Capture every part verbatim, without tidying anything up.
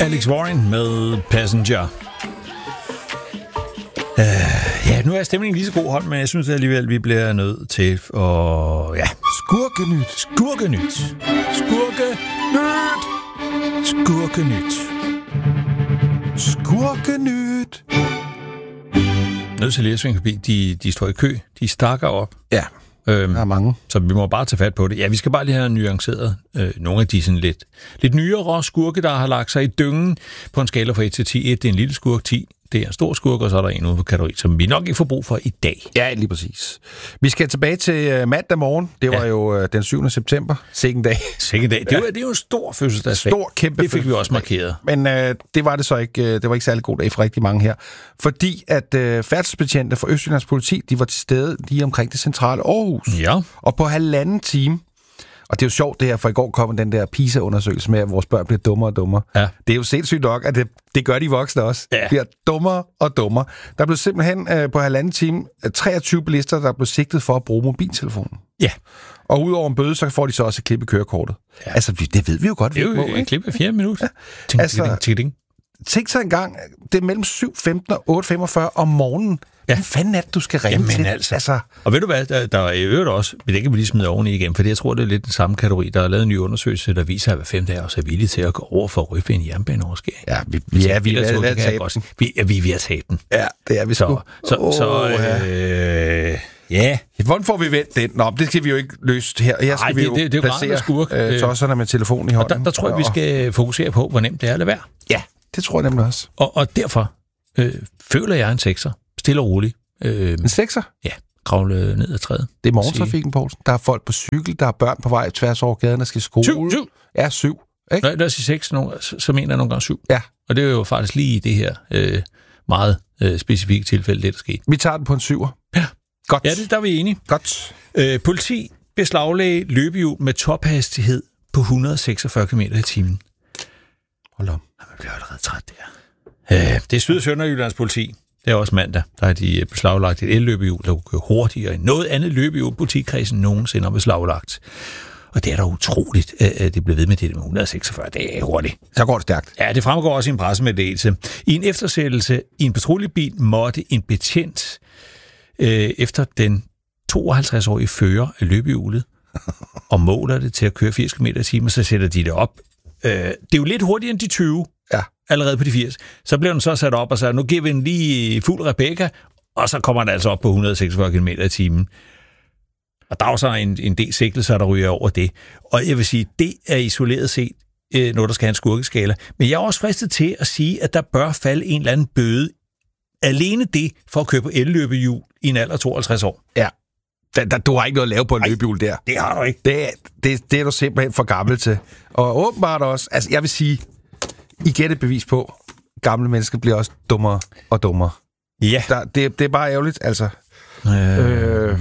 Alex Warren med Passenger. Uh, ja, nu er stemningen lige så god hånd, men jeg synes alligevel, vi bliver nødt til at... Ja, Skurkenyt. Skurkenyt. Skurkenyt. Skurkenyt. Skurkenyt. Nødt til lige at svinge forbi. De, de står i kø. De stakker op. Ja, øhm, der er mange. Så vi må bare tage fat på det. Ja, vi skal bare lige have nuanceret øh, nogle af de sådan lidt, lidt nyere skurke, der har lagt sig i dyngen på en skala fra et til ti. et, det er en lille skurk. ti, det er en stor skurk, og så er der en ude på kategori, som vi nok ikke får brug for i dag. Ja, lige præcis. Vi skal tilbage til mandag morgen. Det var ja. jo den syvende september. Sikken dag. Sikken dag. Det, ja. var, det er jo en stor fødselsdagsdag. Stor, kæmpe Det fik vi også markeret. Men øh, det var det så ikke. Det var ikke særlig god dag for rigtig mange her. Fordi at øh, færdselsbetjente fra Østjyllands politi, de var til stede lige omkring det centrale Aarhus. Ja. Og på halvanden time. Og det er jo sjovt det her, for i går kom den der PISA-undersøgelse med, at vores børn bliver dummere og dummere. Ja. Det er jo sindssygt nok, at det, det gør de voksne også. Ja. Bliver dummere og dummere. Der blev simpelthen øh, på halvanden time treogtyve bilister, der blev sigtet for at bruge mobiltelefonen. Ja. Og udover en bøde, så får de så også et klip i kørekortet. Ja. Altså, det ved vi jo godt, det er jo må, et klip af fire minutter. Ja. Altså, ting, tænk så engang, det er mellem syv femten og otte femogfyrre om morgenen. Ja. Hvad fanden er det, du skal ringe Jamen, til? Altså. altså. Og ved du hvad, der, der er i øvrigt også, men det kan vi lige smide oven i igen, for jeg tror, det er lidt den samme kategori. Der er lavet en ny undersøgelse, der viser, at hver femte af os er villige til at gå over for at ryppe en jernbaneoverskæring. Ja, vi, vi er vi er ved at tabe den. Vi er vi er ved at tabe den. Ja, det er vi sgu. Så, så, oh, så øh, ja. Hvordan får vi vendt den? Nå, det skal vi jo ikke løse her. Her skal Ej, vi det, jo det, det, det placere skurk. øh, tosserne med telefonen i hånden. Og der, der tror jeg, vi skal fokusere på, hvor nemt det er at lade være. Ja, det tror jeg nemlig også. Og, og derfor øh, føler jeg en sekser. Stille og roligt. Øh, en sekser? Ja, kravle ned ad træet. Det er morgentrafikken, Poulsen. Der er folk på cykel, der er børn på vej tværs over gaden, der skal i skole. Syv, syv. Ja, syv. Ikke? Når jeg siger seks, så, så mener jeg nogle gange syv. Ja. Og det er jo faktisk lige i det her øh, meget øh, specifikke tilfælde, det der skete. Vi tager den på en syver. Ja. Godt. Ja, det, der er vi enige. Godt. Øh, politi beslaglagde løbehjul med tophastighed på et hundrede og seksogfyrre kilometer i timen. Hold op. Man bliver allerede træt der. Øh, det er Syd- og Sønderjyllands politi. Det er også mandag, der har de beslaglagt et el-løbehjul, der kunne køre hurtigere end noget andet løbehjul, politikredsen nogensinde har beslaglagt. Og det er da utroligt, at det blev ved med det med et hundrede og seksogfyrre. Det er hurtigt. Så går det stærkt. Ja, det fremgår også i en pressemeddelelse. I en eftersættelse i en patruljebil måtte en betjent øh, efter den tooghalvtreds-årige fører af løbehjulet og måler det til at køre firs kilometer i timen, så sætter de det op. Øh, det er jo lidt hurtigere end de tyve. Ja. Allerede på de firs. Så blev den så sat op og sagde, nu giver vi den lige fuld Rebecca, og så kommer den altså op på et hundrede og seksogfyrre kilometer i timen. Og der er så en, en del sigtelser, der ryger over det. Og jeg vil sige, det er isoleret set øh, noget, der skal have en skurkeskala. Men jeg er også fristet til at sige, at der bør falde en eller anden bøde. Alene det for at køre på el-løbehjul i en alder af tooghalvtreds år. Ja. Da, da, du har ikke noget at lave på en løbehjul der. Det har du ikke. Det, det, det er du simpelthen for gammel til. Og åbenbart også, altså jeg vil sige, I gætter bevis på, gamle mennesker bliver også dummere og dummere. Ja. Der, det, det er bare ærgerligt, altså. Øh, øh,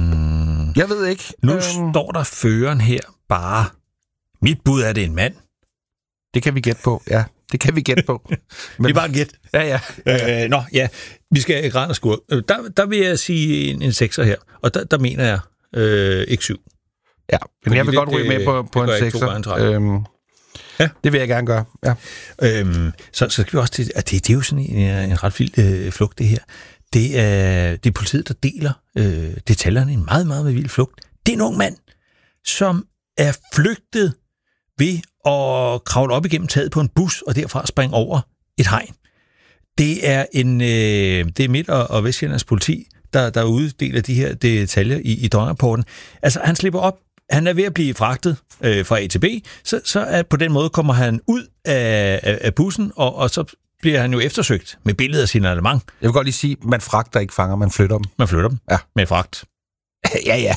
jeg ved ikke. Nu øh, står der føreren her bare. Mit bud er, det en mand. Det kan vi gætte på, ja. Det kan vi gætte på. Men, det er bare en gæt. Ja, ja. ja. Øh, nå, ja. Vi skal i græn og skurk. Der, der vil jeg sige en, en sekser her. Og der, der mener jeg øh, ikke syv. Ja, men jeg vil det, godt ryge med på, på en sekser. Øhm, ja. Det vil jeg gerne gøre, ja. Øhm, så, så skal vi også til, at det, det er jo sådan en, en ret vild øh, flugt, det her. Det er, det er politiet, der deler øh, detaljerne. En meget, meget vild flugt. Det er en ung mand, som er flygtet ved at kravle op igennem taget på en bus, og derfra springe over et hegn. Det er en øh, det er Midt- og, og Vestjyllands politi, der, der uddeler de her detaljer i, i døgnrapporten. Altså, han slipper op. Han er ved at blive fragtet øh, fra A til B, så, så at på den måde kommer han ud af, af, af bussen, og, og så bliver han jo eftersøgt med billeder af signalement. Jeg vil godt lige sige, man fragter ikke fanger, man flytter dem. Man flytter dem ja. Med fragt. ja, ja.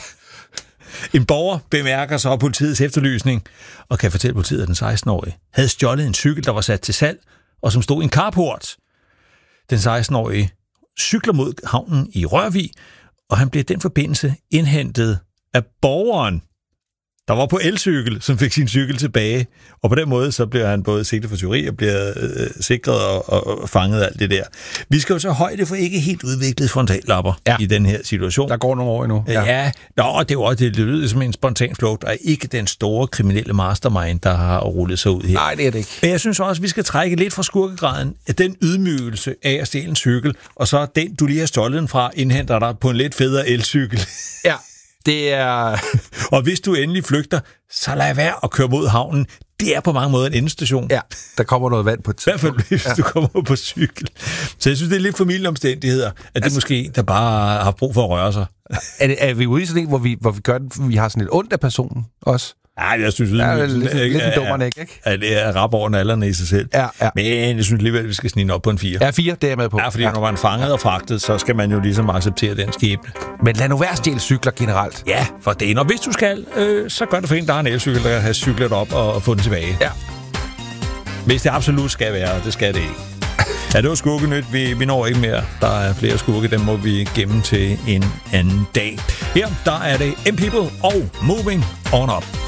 En borger bemærker så politiets efterlysning, og kan fortælle politiet, at den seksten-årige havde stjålet en cykel, der var sat til salg, og som stod i en carport. Den seksten-årige cykler mod havnen i Rørvig, og han bliver i den forbindelse indhentet af borgeren, der var på elcykel, som fik sin cykel tilbage. Og på den måde, så bliver han både sigtet for tyveri og bliver øh, sikret og, og, og fanget alt det der. Vi skal jo så højde for ikke helt udviklet frontallapper ja. i den her situation. Der går nogle år endnu. Ja, ja. Nå, det er jo også, det lyder som en spontan flugt, og ikke den store kriminelle mastermind, der har rullet sig ud her. Nej, det er det ikke. Men jeg synes også, at vi skal trække lidt fra skurkegraden af den ydmygelse af at stjæle en cykel, og så den, du lige har stjålet den fra, indhenter dig på en lidt federe elcykel. Ja, det er... Og hvis du endelig flygter, så lad være at køre mod havnen. Det er på mange måder en endestation. Ja, der kommer noget vand på et tidspunkt. I hvert fald, hvis ja. du kommer på cykel. Så jeg synes, det er lidt familieomstændigheder, at altså, det måske der bare har brug for at røre sig. Er, det, er vi ude i sådan en, hvor vi, hvor vi gør det, vi har sådan lidt ondt af personen også? Nej, jeg synes, det er lidt, lidt, lidt en dummerne, ikke? At det er rap over nallerne i sig selv. Ja, ja. Men jeg synes alligevel, at vi skal snige op på en fire. Ja, fire, det er jeg med på. Ja, fordi ja. når man er fanget og fragtet, så skal man jo ligesom acceptere den skæbne. Men lad nu være stjæle cykler generelt. Ja, for det. Og hvis du skal, øh, så gør det for en, der har en elcykel, der har cyklet op og, og få den tilbage. Ja. Hvis det absolut skal være, det skal det ikke. Ja, det var skurkenyt. Vi, vi når ikke mere. Der er flere skurke, dem må vi gemme til en anden dag. Her, der er det M-People og Moving On Up.